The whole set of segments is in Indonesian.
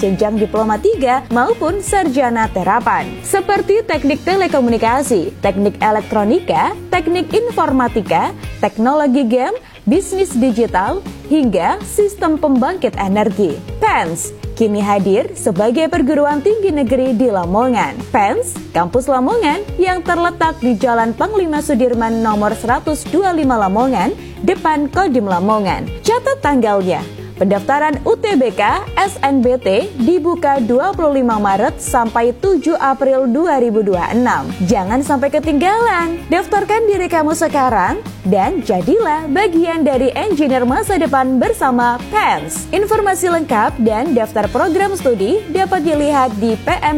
jenjang diploma 3 maupun sarjana terapan. Seperti teknik telekomunikasi, teknik elektronika, teknik informatika, teknologi game, bisnis digital, hingga sistem pembangkit energi. PENS kini hadir sebagai perguruan tinggi negeri di Lamongan. PENS, kampus Lamongan yang terletak di Jalan Panglima Sudirman nomor 125 Lamongan, depan Kodim Lamongan. Catat tanggalnya. Pendaftaran UTBK SNBT dibuka 25 Maret sampai 7 April 2026. Jangan sampai ketinggalan. Daftarkan diri kamu sekarang dan jadilah bagian dari engineer masa depan bersama PENS. Informasi lengkap dan daftar program studi dapat dilihat di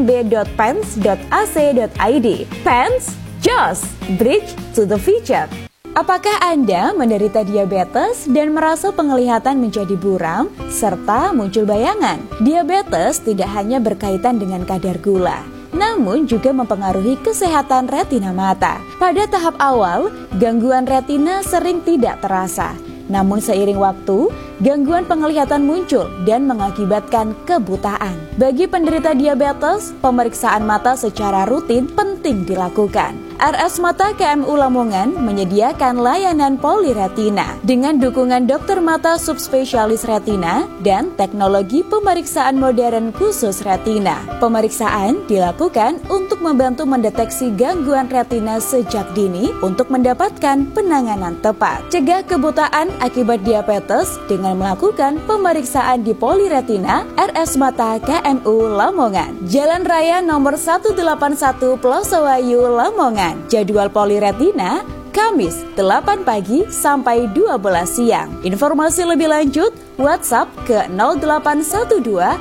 pmb.pens.ac.id. PENS, JOS, Bridge to the Future. Apakah Anda menderita diabetes dan merasa penglihatan menjadi buram serta muncul bayangan? Diabetes tidak hanya berkaitan dengan kadar gula, namun juga mempengaruhi kesehatan retina mata. Pada tahap awal, gangguan retina sering tidak terasa. Namun seiring waktu, gangguan penglihatan muncul dan mengakibatkan kebutaan. Bagi penderita diabetes, pemeriksaan mata secara rutin penting dilakukan. RS Mata KMU Lamongan menyediakan layanan poliretina dengan dukungan dokter mata subspesialis retina dan teknologi pemeriksaan modern khusus retina. Pemeriksaan dilakukan untuk membantu mendeteksi gangguan retina sejak dini untuk mendapatkan penanganan tepat. Cegah kebutaan akibat diabetes dengan melakukan pemeriksaan di poliretina RS Mata KMU Lamongan. Jalan Raya nomor 181 Plosowayu Lamongan. Jadwal poliretina Kamis 8 pagi sampai 12 siang. Informasi lebih lanjut WhatsApp ke 0812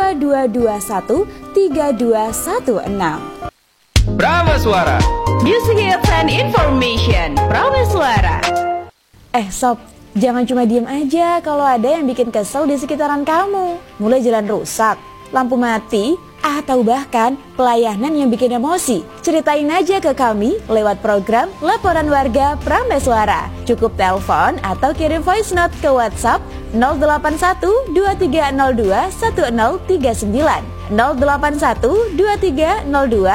2221 3216. Prameswara, Music Hits and Information. Prameswara. Sob, jangan cuma diem aja kalau ada yang bikin kesel di sekitaran kamu. Mulai jalan rusak, lampu mati, atau bahkan pelayanan yang bikin emosi. Ceritain aja ke kami lewat program Laporan Warga Prameswara. Cukup telepon atau kirim voice note ke WhatsApp 081 2302 1039 081 2302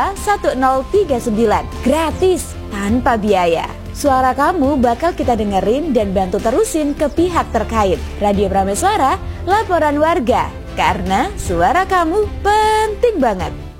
1039. Gratis, tanpa biaya. Suara kamu bakal kita dengerin dan bantu terusin ke pihak terkait. Radio Prameswara, Laporan Warga. Karena suara kamu penting banget.